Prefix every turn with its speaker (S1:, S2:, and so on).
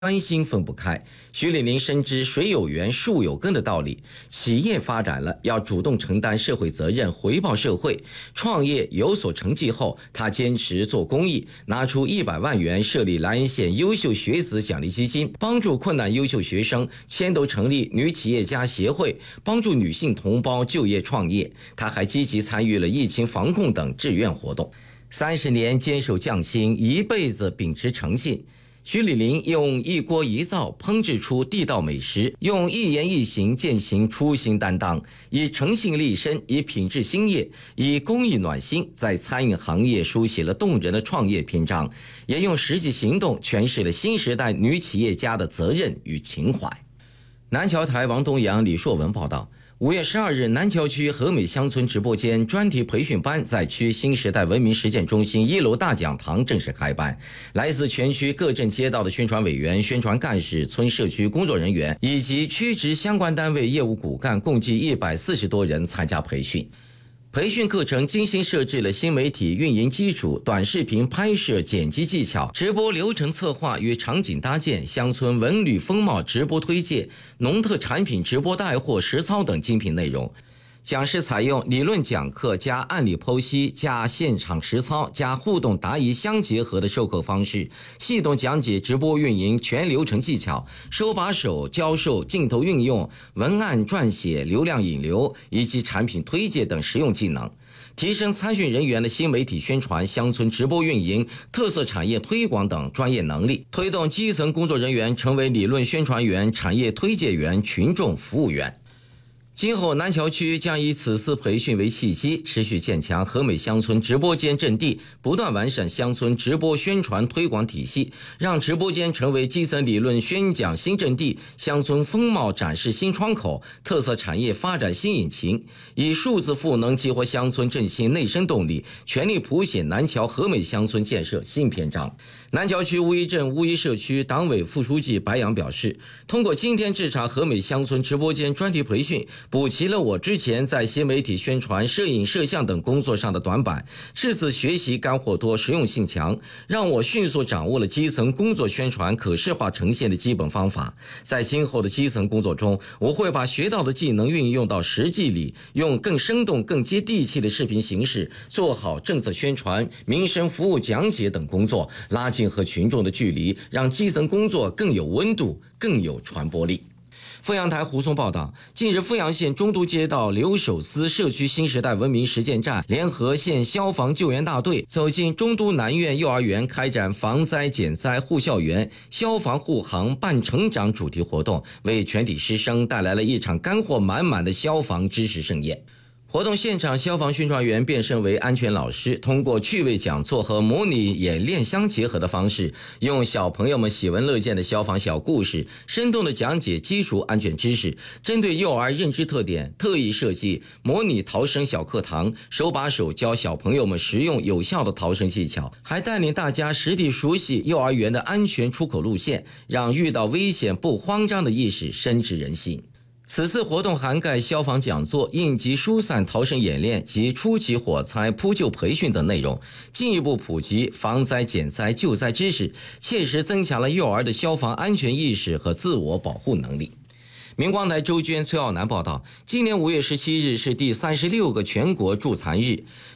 S1: 专心分不开。徐丽玲深知水有源，树有根的道理，企业发展了要主动承担社会责任，回报社会。创业有所成绩后，她坚持做公益，拿出100万元设立莱茵县优秀学子奖励基金，帮助困难优秀学生，牵头成立女企业家协会，帮助女性同胞就业创业。她还积极参与了疫情防控等志愿活动。30年坚守匠心，一辈子秉持诚信。徐丽玲用一锅一灶烹制出地道美食，用一言一行践行初心担当，以诚信立身，以品质兴业，以公益暖心，在餐饮行业书写了动人的创业篇章，也用实际行动诠释了新时代女企业家的责任与情怀。南桥台王东阳、李硕文报道。5月12日，南桥区和美乡村直播间专题培训班在区新时代文明实践中心1楼大讲堂正式开班。来自全区各镇街道的宣传委员、宣传干事、村社区工作人员以及区直相关单位业务骨干共计140多人参加培训。培训课程精心设置了新媒体运营基础、短视频拍摄剪辑技巧、直播流程策划与场景搭建、乡村文旅风貌直播推介、农特产品直播带货实操等精品内容。讲师采用理论讲课加案例剖析加现场实操加互动答疑相结合的授课方式，系统讲解直播运营全流程技巧、手把手教授镜头运用、文案撰写、流量引流以及产品推介等实用技能，提升参训人员的新媒体宣传、乡村直播运营、特色产业推广等专业能力，推动基层工作人员成为理论宣传员、产业推介员、群众服务员。今后南桥区将以此次培训为契机，持续建强和美乡村直播间阵地，不断完善乡村直播宣传推广体系，让直播间成为基层理论宣讲新阵地、乡村风貌展示新窗口、特色产业发展新引擎，以数字赋能激活乡村振兴内生动力，全力谱写南桥和美乡村建设新篇章。南桥区乌衣镇乌衣社区党委副书记白杨表示，通过今天这场和美乡村直播间专题培训，补齐了我之前在新媒体宣传、摄影摄像等工作上的短板，这次学习干货多、实用性强，让我迅速掌握了基层工作宣传可视化呈现的基本方法。在今后的基层工作中，我会把学到的技能运用到实际里，用更生动、更接地气的视频形式，做好政策宣传、民生服务讲解等工作，拉近和群众的距离，让基层工作更有温度、更有传播力。阜阳台胡松报道，近日阜阳县中都街道留守司社区新时代文明实践站联合县消防救援大队走进中都南苑幼儿园，开展防灾减灾护校园、消防护航伴成长主题活动，为全体师生带来了一场干货满满的消防知识盛宴。活动现场，消防宣传员变身为安全老师，通过趣味讲座和模拟演练相结合的方式，用小朋友们喜闻乐见的消防小故事，生动地讲解基础安全知识。针对幼儿认知特点，特意设计模拟逃生小课堂，手把手教小朋友们实用有效的逃生技巧，还带领大家实地熟悉幼儿园的安全出口路线，让遇到危险不慌张的意识深植人心。此次活动涵盖消防讲座、应急疏散逃生演练及初级火灾扑救培训等内容，进一步普及防灾减灾救灾知识，切实增强了幼儿的消防安全意识和自我保护能力。明光台周娟、崔傲南报道，今年5月17日是第36个全国助残日。